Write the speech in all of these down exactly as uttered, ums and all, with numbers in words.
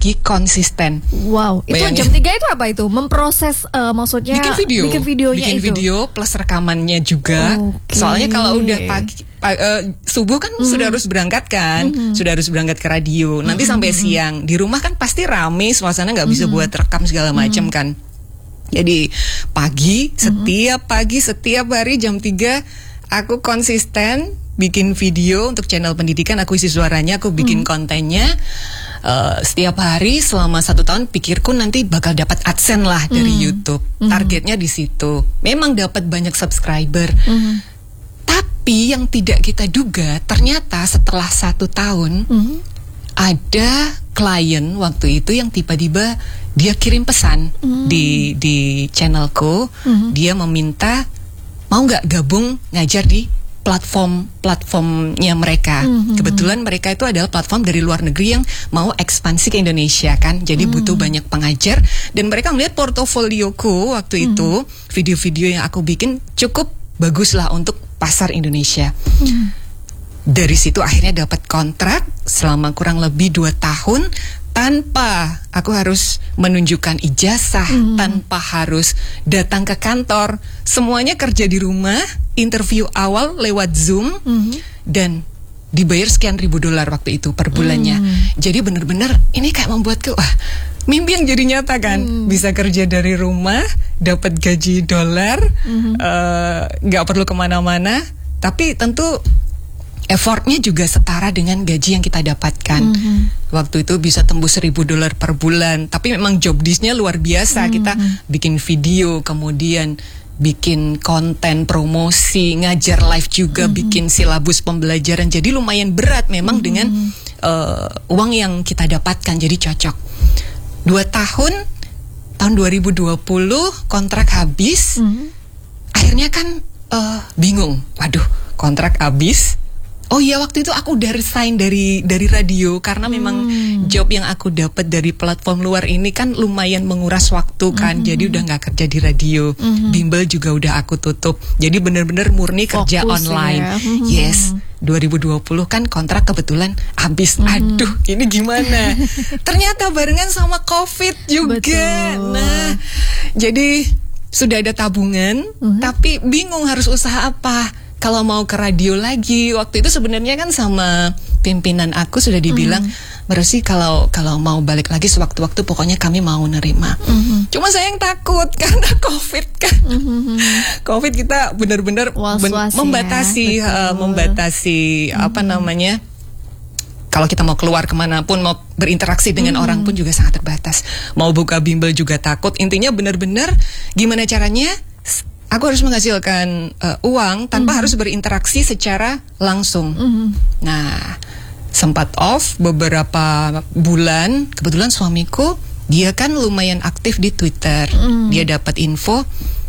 pagi konsisten. Wow, itu Bayangin. jam tiga itu apa itu? Memproses uh, maksudnya Bikin video, bikin videonya bikin itu. video plus rekamannya juga. Oke. Soalnya kalau udah pagi pa, uh, subuh kan mm-hmm. sudah harus berangkat kan, mm-hmm. sudah harus berangkat ke radio. Nanti mm-hmm. sampai siang di rumah kan pasti rame, suasana nggak bisa mm-hmm. buat rekam segala macam mm-hmm. kan. Jadi pagi mm-hmm. setiap pagi setiap hari jam tiga aku konsisten bikin video untuk channel pendidikan. Aku isi suaranya, aku bikin mm-hmm. kontennya. Uh, setiap hari selama satu tahun pikirku nanti bakal dapat AdSense lah dari mm. YouTube. Mm. Targetnya di situ. Memang dapat banyak subscriber. Mm. Tapi yang tidak kita duga ternyata setelah satu tahun mm. ada klien waktu itu yang tiba-tiba dia kirim pesan mm. di di channelku. Mm. Dia meminta mau nggak gabung ngajar di platform-platformnya mereka. Mm-hmm. Kebetulan mereka itu adalah platform dari luar negeri yang mau ekspansi ke Indonesia kan. Jadi mm. butuh banyak pengajar. Dan mereka melihat portofolioku waktu mm. itu, video-video yang aku bikin cukup bagus lah untuk pasar Indonesia. Mm. Dari situ akhirnya dapat kontrak selama kurang lebih dua tahun tanpa aku harus menunjukkan ijazah, mm. tanpa harus datang ke kantor. Semuanya kerja di rumah. Interview awal lewat Zoom mm-hmm. dan dibayar sekian ribu dolar waktu itu per bulannya. Mm. Jadi benar-benar ini kayak membuatku wah mimpi yang jadi nyata kan. Mm. Bisa kerja dari rumah, dapat gaji dolar, mm-hmm. uh, gak perlu kemana-mana. Tapi tentu effortnya juga setara dengan gaji yang kita dapatkan. Mm-hmm. Waktu itu bisa tembus seribu dolar per bulan. Tapi memang job desk-nya luar biasa. Mm-hmm. Kita bikin video, kemudian bikin konten promosi, ngajar live juga, mm-hmm. bikin silabus pembelajaran. Jadi lumayan berat memang mm-hmm. dengan uh, uang yang kita dapatkan. Jadi cocok. Dua tahun, tahun dua ribu dua puluh kontrak habis. Mm-hmm. Akhirnya kan uh, bingung. Waduh, kontrak habis. Oh iya, waktu itu aku udah resign dari dari radio karena memang hmm. job yang aku dapat dari platform luar ini kan lumayan menguras waktu kan. Mm-hmm. Jadi udah nggak kerja di radio. Mm-hmm. Bimbel juga udah aku tutup. Jadi benar-benar murni kerja fokus online. Ya. Mm-hmm. Yes, dua ribu dua puluh kan kontrak kebetulan habis. Mm-hmm. Aduh, ini gimana? Ternyata barengan sama COVID juga. Betul. Nah, jadi sudah ada tabungan, mm-hmm. tapi bingung harus usaha apa. Kalau mau ke radio lagi, waktu itu sebenarnya kan sama pimpinan aku sudah dibilang, mm. Mercy kalau kalau mau balik lagi sewaktu-waktu pokoknya kami mau nerima. Mm-hmm. Cuma saya yang takut karena COVID kan. Mm-hmm. COVID kita benar-benar ben- membatasi, ya, uh, membatasi mm-hmm. apa namanya? Kalau kita mau keluar kemanapun, mau berinteraksi dengan mm-hmm. orang pun juga sangat terbatas. Mau buka bimbel juga takut. Intinya benar-benar gimana caranya? Aku harus menghasilkan uh, uang tanpa mm-hmm. harus berinteraksi secara langsung. Mm-hmm. Nah, sempat off beberapa bulan. Kebetulan suamiku, dia kan lumayan aktif di Twitter. Mm-hmm. Dia dapat info,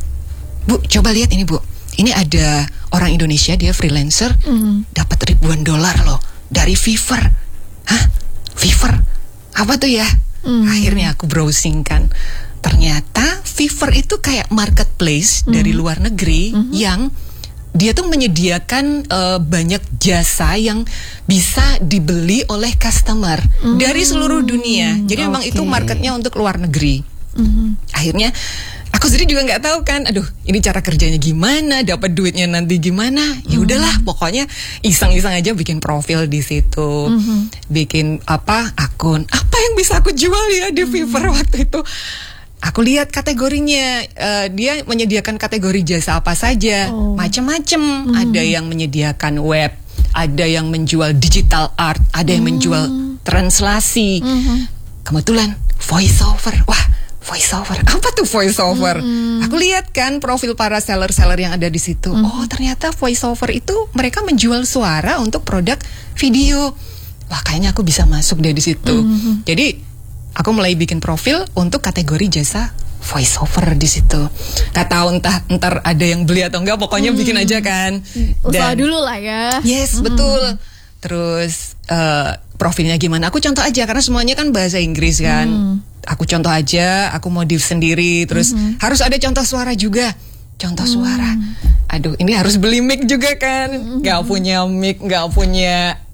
Bu, coba lihat ini Bu. Ini ada orang Indonesia, dia freelancer, mm-hmm. dapat ribuan dolar loh dari Fiverr. Hah? Fiverr? Apa tuh ya? Mm-hmm. Akhirnya aku browsing kan. Ternyata Fiverr itu kayak marketplace mm-hmm. dari luar negeri mm-hmm. yang dia tuh menyediakan uh, banyak jasa yang bisa dibeli oleh customer mm-hmm. dari seluruh dunia. Jadi okay. memang itu marketnya untuk luar negeri. Mm-hmm. Akhirnya aku sendiri juga nggak tahu kan, aduh ini cara kerjanya gimana, dapat duitnya nanti gimana. Ya udahlah, mm-hmm. pokoknya iseng-iseng aja bikin profil di situ, mm-hmm. bikin apa akun, apa yang bisa aku jual ya di mm-hmm. Fiverr waktu itu. Aku lihat kategorinya, uh, dia menyediakan kategori jasa apa saja, oh. macam-macam. Mm. Ada yang menyediakan web, ada yang menjual digital art, ada yang mm. menjual translasi. Mm-hmm. Kebetulan voiceover, wah voiceover, apa tuh voiceover? Mm. Aku lihat kan profil para seller-seller yang ada di situ. Mm. Oh ternyata voiceover itu mereka menjual suara untuk produk video. Wah kayaknya aku bisa masuk deh di situ. Mm-hmm. Jadi aku mulai bikin profil untuk kategori jasa voiceover di situ. Gak tahu entah ntar ada yang beli atau enggak, pokoknya hmm. bikin aja kan. Usaha Dan, dulu lah ya. Yes, hmm. betul. Terus uh, profilnya gimana? Aku contoh aja karena semuanya kan bahasa Inggris kan. Hmm. Aku contoh aja, aku modif sendiri. Terus hmm. harus ada contoh suara juga. Contoh suara. Hmm. Aduh, ini harus beli mic juga kan. Hmm. Gak punya mic, gak punya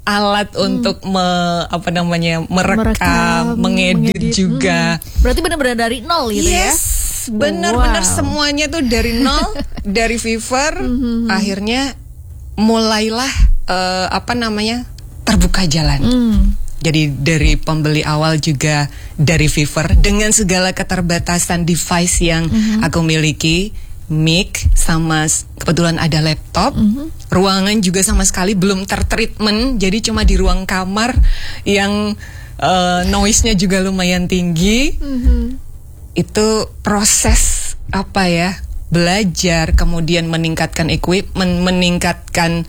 alat hmm. untuk me, apa namanya merekam, merekam mengedit, mengedit juga. Hmm. Berarti benar-benar dari nol gitu yes, ya? Yes, benar-benar wow. semuanya tuh dari nol, dari Fiverr. Mm-hmm. Akhirnya mulailah uh, apa namanya terbuka jalan. Mm. Jadi dari pembeli awal juga dari Fiverr dengan segala keterbatasan device yang mm-hmm. aku miliki. Mic sama kebetulan ada laptop, mm-hmm. ruangan juga sama sekali belum tertreatment, jadi cuma di ruang kamar yang uh, noise-nya juga lumayan tinggi. Mm-hmm. Itu proses apa ya, belajar, kemudian meningkatkan equipment, meningkatkan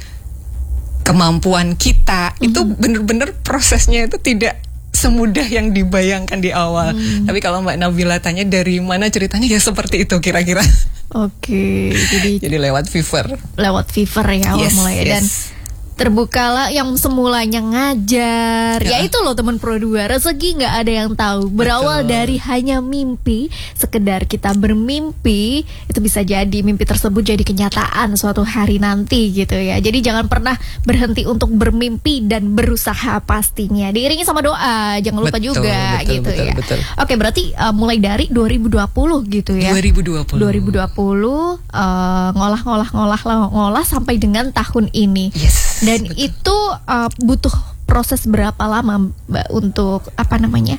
kemampuan kita. Mm-hmm. Itu bener-bener prosesnya itu tidak semudah yang dibayangkan di awal. Mm. Tapi kalau Mbak Nabila tanya dari mana ceritanya, ya seperti itu kira-kira. Oke, jadi jadi lewat Fiverr. Lewat Fiverr ya awal yes, mulai yes. dan terbukalah yang semulanya ngajar. Ya, ya itu loh teman Pro dua, rezeki nggak ada yang tahu. Berawal Betul. dari hanya mimpi, sekedar kita bermimpi, itu bisa jadi mimpi tersebut jadi kenyataan suatu hari nanti gitu ya. Jadi jangan pernah berhenti untuk bermimpi dan berusaha pastinya. Diiringi sama doa, jangan lupa betul, juga betul, gitu betul, ya. Betul. Oke, berarti uh, mulai dari dua ribu dua puluh gitu ya. dua ribu dua puluh dua ribu dua puluh uh, ngolah-ngolah-ngolah ngolah sampai dengan tahun ini. Yes. Dan betul. itu uh, butuh proses berapa lama Mbak untuk apa namanya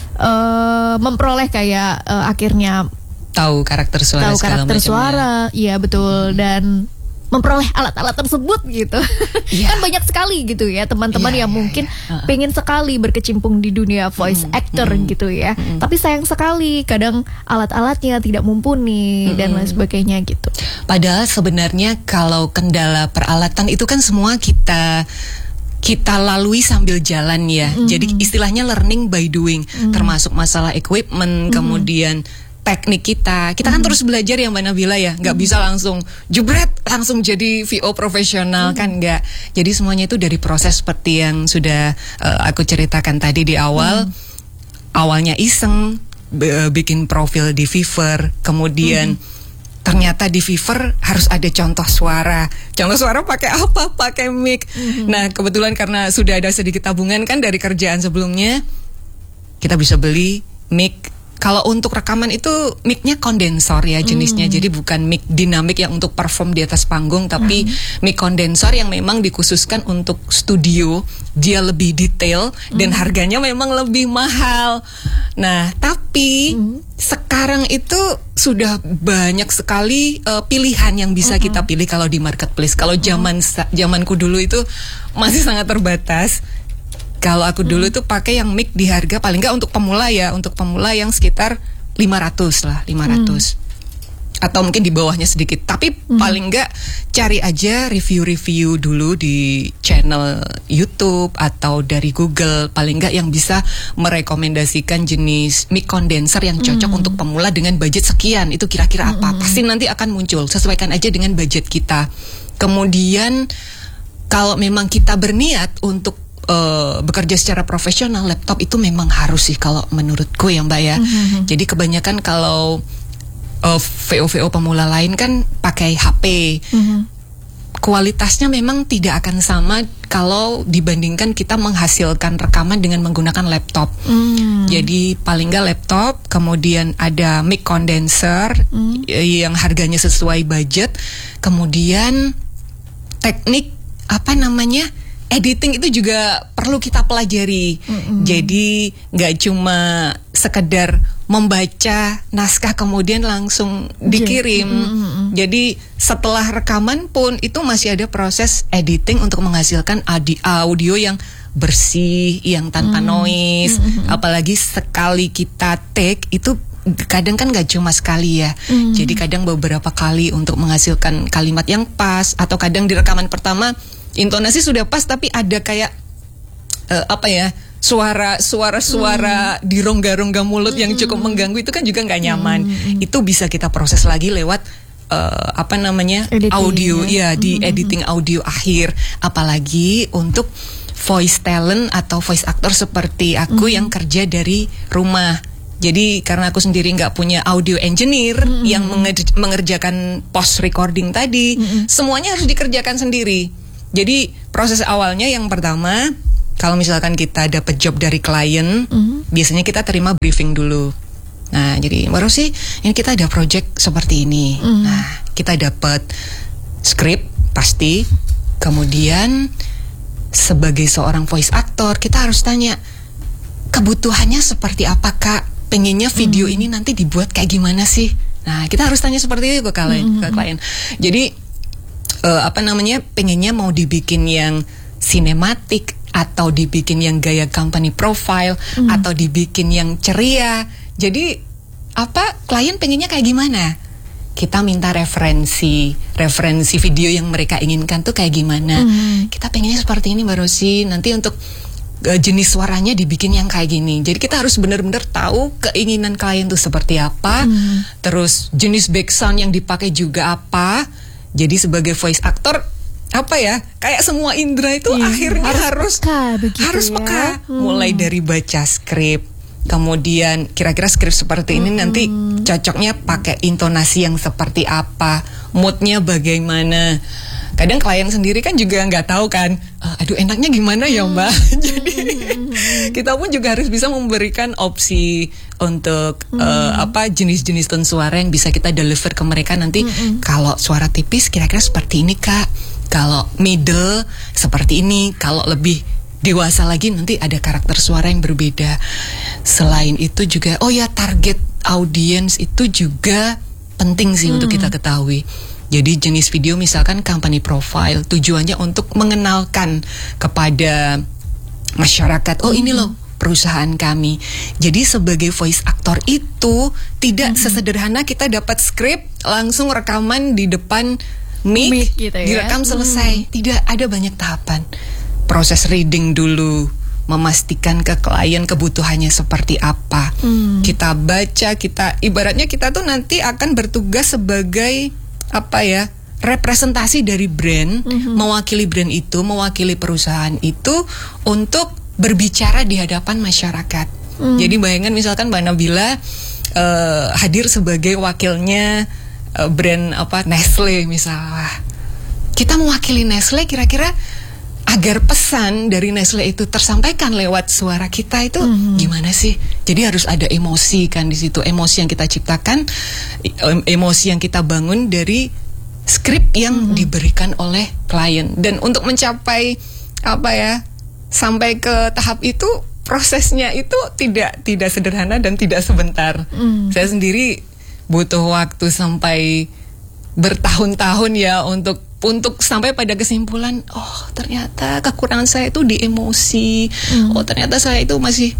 uh, memperoleh kayak uh, akhirnya tahu karakter suara, tahu karakter suara, iya betul, hmm. dan memperoleh alat-alat tersebut gitu. Yeah. Kan banyak sekali gitu ya teman-teman yeah, yang yeah, mungkin yeah. Uh-uh. pengen sekali berkecimpung di dunia voice mm, actor mm, gitu ya. Mm. Tapi sayang sekali kadang alat-alatnya tidak mumpuni mm, dan lain sebagainya gitu. Padahal sebenarnya kalau kendala peralatan itu kan semua kita kita lalui sambil jalan ya. Mm. Jadi istilahnya learning by doing, mm. termasuk masalah equipment, mm. kemudian teknik kita, kita kan mm. terus belajar ya Mbak Nabila ya, nggak mm. bisa langsung jebret langsung jadi V O profesional mm. kan nggak. Jadi semuanya itu dari proses seperti yang sudah uh, aku ceritakan tadi di awal. Mm. Awalnya iseng b- bikin profil di Fiverr, kemudian mm. ternyata di Fiverr harus ada contoh suara. Contoh suara pakai apa? Pakai mic. Mm. Nah kebetulan karena sudah ada sedikit tabungan kan dari kerjaan sebelumnya, kita bisa beli mic. Kalau untuk rekaman itu mic-nya kondensor ya jenisnya, mm. jadi bukan mic dinamik yang untuk perform di atas panggung, tapi mm. mic kondensor yang memang dikhususkan untuk studio. Dia lebih detail mm. dan harganya memang lebih mahal. Nah, tapi mm. sekarang itu sudah banyak sekali uh, pilihan yang bisa mm-hmm. kita pilih kalau di marketplace. Kalau zaman mm. zamanku dulu itu masih sangat terbatas. Kalau aku dulu hmm. tuh pakai yang mic di harga paling nggak untuk pemula ya, untuk pemula yang sekitar lima ratus lah, lima ratus. Hmm. Atau mungkin di bawahnya sedikit. Tapi hmm. paling nggak cari aja review-review dulu di channel YouTube atau dari Google. Paling nggak yang bisa merekomendasikan jenis mic condenser yang cocok hmm. untuk pemula dengan budget sekian. Itu kira-kira apa? Hmm. Pasti nanti akan muncul. Sesuaikan aja dengan budget kita. Kemudian kalau memang kita berniat untuk Uh, bekerja secara profesional, laptop itu memang harus sih kalau menurutku ya Mbak ya. Mm-hmm. Jadi kebanyakan kalau uh, V O V O pemula lain kan pakai H P. Mm-hmm. Kualitasnya memang tidak akan sama kalau dibandingkan kita menghasilkan rekaman dengan menggunakan laptop. Mm. Jadi paling nggak laptop, kemudian ada mic condenser mm. yang harganya sesuai budget, kemudian teknik apa namanya? Editing itu juga perlu kita pelajari. Mm-hmm. Jadi nggak cuma sekedar membaca naskah kemudian langsung dikirim. Mm-hmm. Jadi setelah rekaman pun itu masih ada proses editing untuk menghasilkan audio yang bersih, yang tanpa mm-hmm. noise. Mm-hmm. Apalagi sekali kita take itu kadang kan gak cuma sekali ya. Mm. Jadi kadang beberapa kali untuk menghasilkan kalimat yang pas, atau kadang di rekaman pertama intonasi sudah pas tapi ada kayak uh, apa ya, suara suara suara mm. di rongga-rongga mulut mm. yang cukup mengganggu, itu kan juga nggak nyaman. Mm. Itu bisa kita proses lagi lewat uh, apa namanya editing, audio ya, ya di mm. editing audio akhir. Apalagi untuk voice talent atau voice actor seperti aku mm. yang kerja dari rumah. Jadi karena aku sendiri nggak punya audio engineer mm-hmm. yang mengerjakan post recording tadi, mm-hmm. semuanya harus dikerjakan sendiri. Jadi proses awalnya yang pertama, kalau misalkan kita dapat job dari klien, mm-hmm. biasanya kita terima briefing dulu. Nah, jadi baru sih ini kita ada project seperti ini. Mm-hmm. Nah, kita dapat skrip pasti, kemudian sebagai seorang voice actor kita harus tanya kebutuhannya seperti apa Kak, pengennya video mm-hmm. ini nanti dibuat kayak gimana sih? Nah, kita harus tanya seperti itu ke klien. Mm-hmm. Ke klien. Jadi uh, apa namanya, pengennya mau dibikin yang sinematik atau dibikin yang gaya company profile mm. atau dibikin yang ceria. Jadi apa, klien pengennya kayak gimana? Kita minta referensi, referensi video yang mereka inginkan tuh kayak gimana. Mm. Kita pengennya seperti ini Mbak Rosi. Nanti untuk uh, jenis suaranya dibikin yang kayak gini. Jadi kita harus benar-benar tahu keinginan klien tuh seperti apa. Mm. Terus jenis background yang dipakai juga apa. Jadi sebagai voice actor, apa ya, kayak semua indera itu yeah, akhirnya harus harus peka, harus peka. Ya? Hmm. Mulai dari baca skrip, kemudian kira-kira skrip seperti ini hmm. nanti cocoknya pakai intonasi yang seperti apa, moodnya bagaimana. Kadang klien sendiri kan juga nggak tahu kan, aduh enaknya gimana ya Mbak. Hmm. Jadi kita pun juga harus bisa memberikan opsi untuk hmm. uh, apa jenis-jenis tone suara yang bisa kita deliver ke mereka nanti. Hmm. Kalau suara tipis kira-kira seperti ini Kak, kalau middle seperti ini, kalau lebih dewasa lagi nanti ada karakter suara yang berbeda. Selain itu juga, oh ya, target audience itu juga penting sih hmm. untuk kita ketahui. Jadi jenis video misalkan company profile, tujuannya untuk mengenalkan kepada masyarakat, oh ini loh perusahaan kami. Jadi sebagai voice actor itu tidak mm-hmm. sesederhana kita dapat skrip langsung rekaman di depan mic, mic gitu ya? Direkam selesai. Mm. Tidak, ada banyak tahapan. Proses reading dulu, memastikan ke klien kebutuhannya seperti apa. Mm. Kita baca, kita ibaratnya kita tuh nanti akan bertugas sebagai apa ya, representasi dari brand, mm-hmm. mewakili brand itu, mewakili perusahaan itu untuk berbicara di hadapan masyarakat. Mm. Jadi bayangkan misalkan Mbak Nabila uh, hadir sebagai wakilnya uh, brand apa Nestle misalnya. Kita mewakili Nestle, kira-kira agar pesan dari Nestle itu tersampaikan lewat suara kita itu mm-hmm. gimana sih? Jadi harus ada emosi kan di situ, emosi yang kita ciptakan, emosi yang kita bangun dari skrip yang mm-hmm. diberikan oleh klien. Dan untuk mencapai apa ya, sampai ke tahap itu prosesnya itu tidak tidak sederhana dan tidak sebentar. Mm. Saya sendiri butuh waktu sampai bertahun-tahun ya untuk untuk sampai pada kesimpulan, oh ternyata kekurangan saya itu di emosi. Mm. Oh ternyata saya itu masih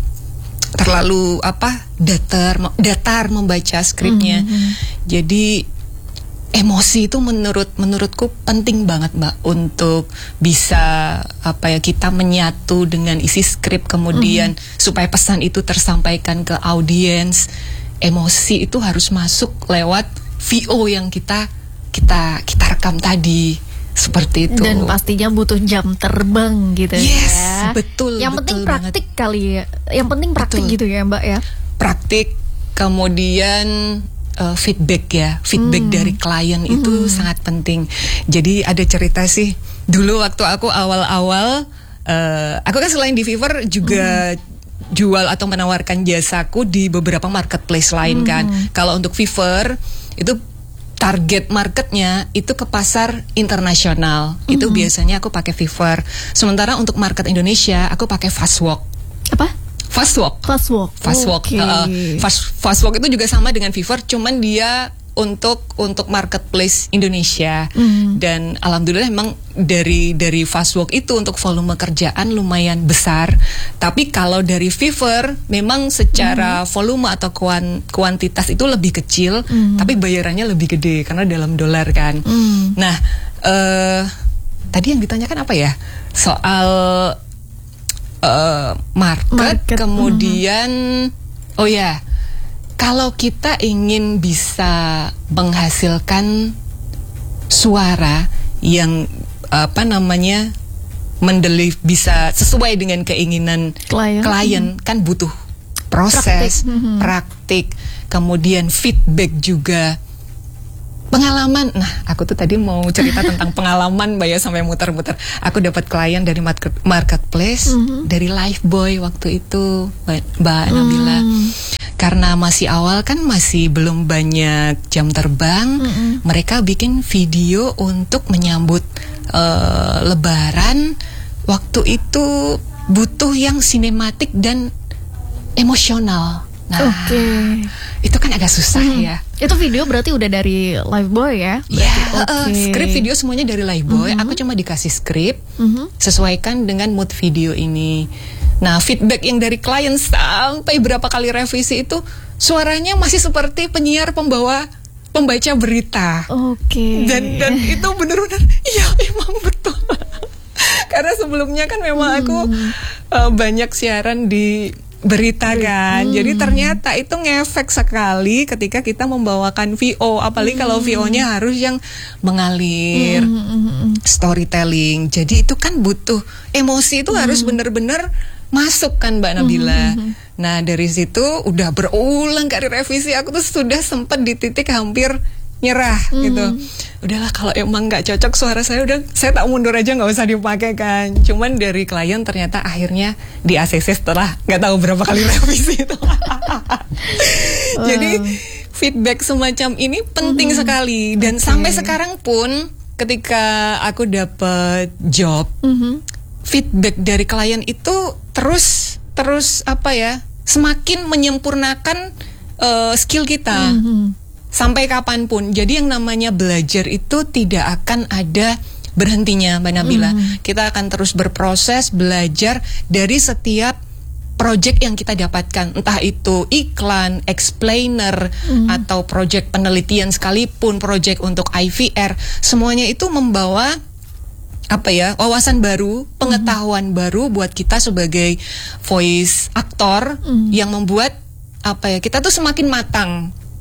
terlalu apa datar datar membaca skripnya. Mm-hmm. Jadi emosi itu menurut menurutku penting banget Mbak untuk bisa apa ya, kita menyatu dengan isi skrip, kemudian mm-hmm. supaya pesan itu tersampaikan ke audiens. Emosi itu harus masuk lewat V O yang kita kita kita rekam tadi. Seperti itu. Dan pastinya butuh jam terbang gitu yes, ya. Betul. Yang betul penting praktik banget. Kali ya. Yang penting praktik betul. Gitu ya Mbak ya. Praktik, kemudian uh, feedback ya. Feedback hmm. dari klien hmm. itu sangat penting. Jadi ada cerita sih. Dulu waktu aku awal-awal, uh, aku kan selain di Fiverr juga hmm. jual atau menawarkan jasaku di beberapa marketplace lain hmm. kan. Kalau untuk Fiverr itu target marketnya itu ke pasar internasional. Mm-hmm. Itu biasanya aku pakai Fiverr. Sementara untuk market Indonesia aku pakai Fastwalk. Apa? Fastwalk. Fastwalk. Fastwalk. Okay. Uh, fast Fastwalk itu juga sama dengan Fiverr, cuman dia untuk untuk marketplace Indonesia. Mm-hmm. Dan alhamdulillah memang dari dari Fastwalk itu untuk volume kerjaan lumayan besar. Tapi kalau dari Fiverr memang secara mm-hmm. volume atau kuan, kuantitas itu lebih kecil, mm-hmm. tapi bayarannya lebih gede karena dalam dolar kan. Mm. Nah, uh, tadi yang ditanyakan apa ya? Soal uh, market, market, kemudian mm-hmm. oh ya. Kalau kita ingin bisa menghasilkan suara yang apa namanya mendeliver bisa sesuai dengan keinginan klien, klien hmm. kan butuh proses, praktik, hmm. praktik, kemudian feedback juga. Pengalaman, nah aku tuh tadi mau cerita tentang pengalaman Mbak ya sampai muter-muter. Aku dapat klien dari market, marketplace, mm-hmm. dari Lifebuoy waktu itu Mbak, Mbak mm. Nabila. Karena masih awal kan masih belum banyak jam terbang, mm-hmm. mereka bikin video untuk menyambut uh, Lebaran. Waktu itu butuh yang sinematik dan emosional. Nah, okay. itu kan agak susah hmm. ya. Itu video berarti udah dari Lifebuoy ya? Iya, okay. uh, skrip video semuanya dari Lifebuoy. Mm-hmm. Aku cuma dikasih skrip, mm-hmm. sesuaikan dengan mood video ini. Nah, feedback yang dari klien sampai berapa kali revisi itu suaranya masih seperti penyiar pembawa pembaca berita. Oke. Okay. Dan dan itu benar-benar iya memang betul. Karena sebelumnya kan memang aku uh, banyak siaran di berita kan, hmm. jadi ternyata itu ngefek sekali ketika kita membawakan V O, apalagi hmm. kalau V O-nya harus yang mengalir, hmm. storytelling. Jadi itu kan butuh emosi itu hmm. harus benar-benar masuk kan Mbak Nabila. Hmm. Nah dari situ udah berulang kali revisi, aku tuh sudah sempat di titik hampir nyerah hmm. gitu. Udahlah kalau emang nggak cocok suara saya, udah saya tak mundur aja, nggak usah dipakai kan. Cuman dari klien ternyata akhirnya di A C C setelah nggak tahu berapa kali revisi itu. Wow. Jadi feedback semacam ini penting hmm. sekali, dan okay. sampai sekarang pun ketika aku dapat job, hmm. feedback dari klien itu terus terus apa ya, semakin menyempurnakan uh, skill kita. Hmm. Sampai kapanpun. Jadi yang namanya belajar itu tidak akan ada berhentinya Mbak Nabila. Mm. Kita akan terus berproses belajar dari setiap project yang kita dapatkan. Entah itu iklan, explainer, mm. atau project penelitian sekalipun, project untuk I V R. Semuanya itu membawa apa ya, wawasan baru, pengetahuan mm. baru buat kita sebagai voice actor, mm. yang membuat apa ya, kita tuh semakin matang.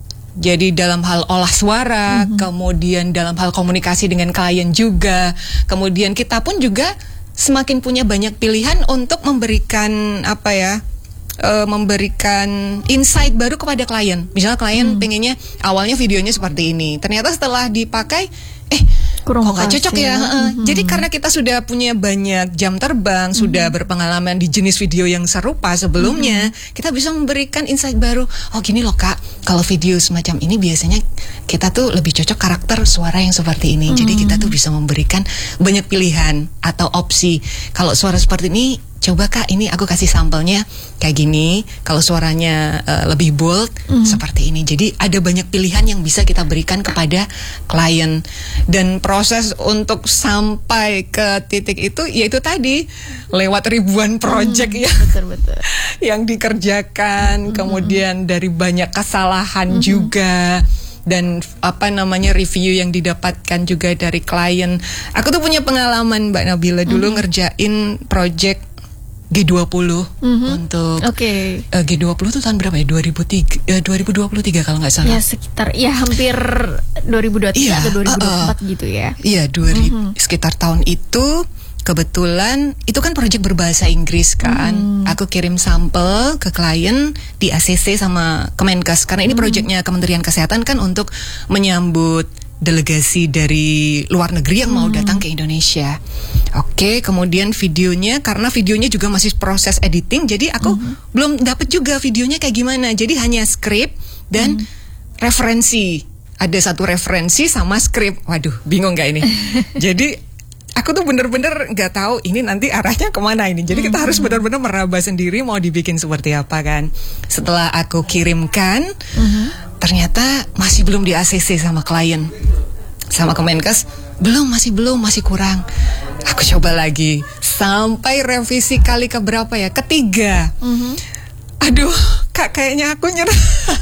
Jadi dalam hal olah suara, mm-hmm. kemudian dalam hal komunikasi dengan klien juga, kemudian kita pun juga semakin punya banyak pilihan untuk memberikan apa ya, uh, memberikan insight baru kepada klien. Misalnya klien mm. pengennya awalnya videonya seperti ini, ternyata setelah dipakai, eh kurang kok nggak cocok ya. Mm-hmm. Jadi karena kita sudah punya banyak jam terbang, mm-hmm. sudah berpengalaman di jenis video yang serupa sebelumnya, mm-hmm. kita bisa memberikan insight baru. Oh gini loh Kak, kalau video semacam ini biasanya kita tuh lebih cocok karakter suara yang seperti ini. Mm-hmm. Jadi kita tuh bisa memberikan banyak pilihan atau opsi. Kalau suara seperti ini, coba Kak, ini aku kasih sampelnya kayak gini. Kalau suaranya uh, lebih bold, mm. seperti ini. Jadi ada banyak pilihan yang bisa kita berikan kepada klien. Dan proses untuk sampai ke titik itu, yaitu tadi lewat ribuan project mm, ya, betul-betul yang dikerjakan. Mm. Kemudian dari banyak kesalahan mm. juga. Dan apa namanya, review yang didapatkan juga dari klien. Aku tuh punya pengalaman Mbak Nabila dulu mm. ngerjain project G dua puluh mm-hmm. untuk okay. uh, G dua puluh itu tahun berapa ya? dua ribu tiga, uh, dua ribu dua puluh tiga kalau nggak salah. Ya sekitar ya hampir dua ribu dua puluh tiga iya, atau dua ribu dua puluh empat uh, uh, gitu ya. Iya, dua ribu mm-hmm. sekitar tahun itu. Kebetulan itu kan proyek berbahasa Inggris kan. Mm. Aku kirim sampel ke klien di A C C sama Kemenkes, karena ini mm. proyeknya Kementerian Kesehatan kan untuk menyambut delegasi dari luar negeri yang hmm. mau datang ke Indonesia. Oke, kemudian videonya, karena videonya juga masih proses editing, jadi aku hmm. belum dapat juga videonya kayak gimana. Jadi hanya skrip dan hmm. referensi. Ada satu referensi sama skrip. Waduh, bingung gak ini? Jadi aku tuh bener-bener nggak tahu ini nanti arahnya kemana ini. Jadi kita harus benar-benar meraba sendiri mau dibikin seperti apa kan. Setelah aku kirimkan, uh-huh. ternyata masih belum di A C C sama klien, sama Kemenkes. Belum, masih belum, masih kurang. Aku coba lagi sampai revisi kali keberapa ya? Ketiga. Uh-huh. Aduh, Kak, kayaknya aku nyerah.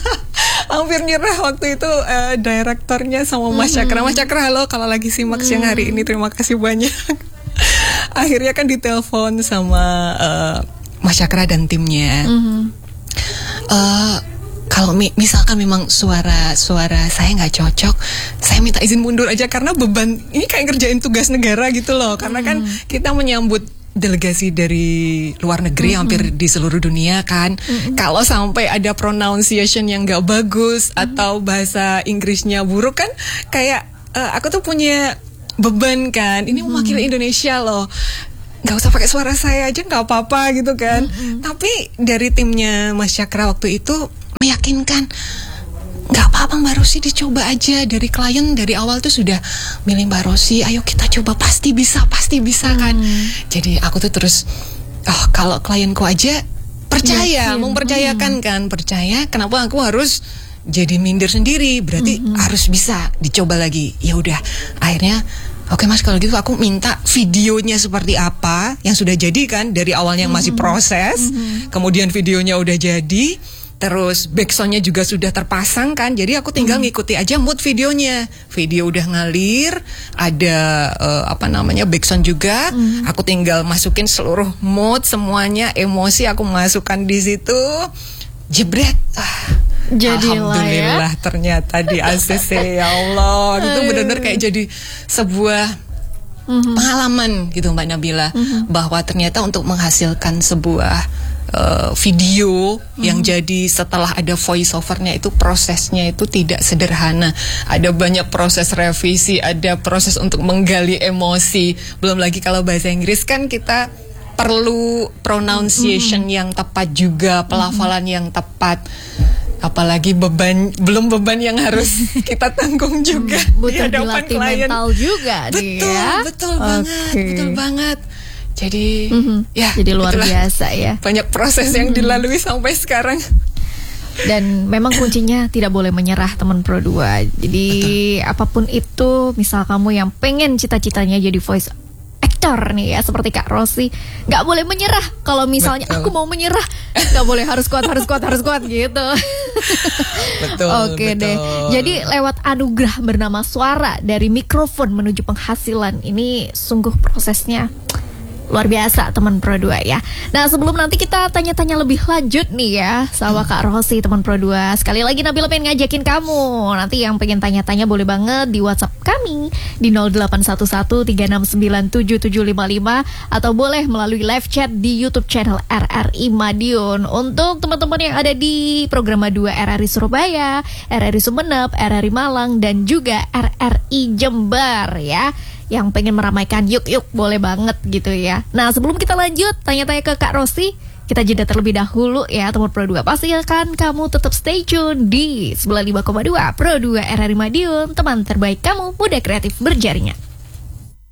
Hampir nyerah waktu itu, uh, direktornya sama Mas mm-hmm. Cakra. Mas Cakra, halo, kalau lagi simak siang hari ini, terima kasih banyak. Akhirnya kan ditelepon sama uh, Mas Cakra dan timnya. Mm-hmm. uh, Kalau mi- misalkan memang suara suara saya nggak cocok, saya minta izin mundur aja, karena beban ini kayak ngerjain tugas negara gitu loh. Karena kan mm-hmm. kita menyambut delegasi dari luar negeri mm-hmm. hampir di seluruh dunia kan. Mm-hmm. Kalau sampai ada pronunciation yang nggak bagus mm-hmm. atau bahasa Inggrisnya buruk kan, kayak uh, aku tuh punya beban kan. Ini mm-hmm. mewakili Indonesia loh. Nggak usah pakai suara saya aja nggak apa-apa gitu kan. Mm-hmm. Tapi dari timnya Mas Cakra waktu itu meyakinkan, nggak apa-apa Mbak Rosi, dicoba aja. Dari klien dari awal tuh sudah milih Mbak Rosi, ayo kita coba, pasti bisa, pasti bisa kan. Hmm. Jadi aku tuh terus, oh kalau klienku aja percaya, yakin. Mempercayakan hmm. kan, percaya. Kenapa aku harus jadi minder sendiri? Berarti hmm. harus bisa dicoba lagi. Ya udah, akhirnya oke Mas, kalau gitu aku minta videonya seperti apa yang sudah jadi kan, dari awalnya masih proses, mm-hmm. kemudian videonya udah jadi, terus backsoundnya juga sudah terpasang kan, jadi aku tinggal mm-hmm. ngikuti aja mood videonya. Video udah ngalir, ada uh, apa namanya backsound juga, mm-hmm. aku tinggal masukin seluruh mood semuanya, emosi aku masukkan di situ, jebret. Ah. Jadilah, alhamdulillah ya. Ternyata di A C C, ya Allah, itu benar-benar kayak jadi sebuah mm-hmm. pengalaman gitu Mbak Nabila, mm-hmm. bahwa ternyata untuk menghasilkan sebuah uh, video mm-hmm. yang jadi setelah ada voice overnya itu prosesnya itu tidak sederhana. Ada banyak proses revisi, ada proses untuk menggali emosi. Belum lagi kalau bahasa Inggris kan kita perlu pronunciation mm-hmm. yang tepat juga, pelafalan mm-hmm. yang tepat. Apalagi beban, belum beban yang harus kita tanggung juga. Hmm, butuh dilatih mental juga. Betul, dia. betul okay. banget, betul banget. Jadi, mm-hmm. ya jadi luar biasa ya. Banyak proses yang dilalui sampai sekarang. Dan memang kuncinya tidak boleh menyerah teman Pro dua. Jadi betul. Apapun itu, misal kamu yang pengen cita-citanya jadi voice actor nih ya, seperti Kak Rosi, nggak boleh menyerah. Kalau misalnya betul. Aku mau menyerah, nggak boleh, harus kuat, harus kuat, harus kuat gitu. Betul. Oke betul. deh. Jadi lewat anugerah bernama suara dari mikrofon menuju penghasilan ini sungguh prosesnya luar biasa teman Pro dua ya. Nah sebelum nanti kita tanya-tanya lebih lanjut nih ya sama Kak Rosi teman Pro dua, sekali lagi Nabila pengen ngajakin kamu, nanti yang pengen tanya-tanya boleh banget di WhatsApp kami di nol delapan satu satu tiga enam sembilan tujuh tujuh lima lima, atau boleh melalui live chat di YouTube channel R R I Madiun. Untuk teman-teman yang ada di program dua R R I Surabaya, R R I Sumeneb, R R I Malang, dan juga R R I Jember ya, yang pengen meramaikan, yuk-yuk boleh banget gitu ya. Nah sebelum kita lanjut tanya-tanya ke Kak Rosi, kita jeda terlebih dahulu ya teman Pro dua. Pastikan kamu tetap stay tune di sembilan puluh lima koma dua Pro dua R R I Madiun, teman terbaik kamu, muda kreatif berjaringan.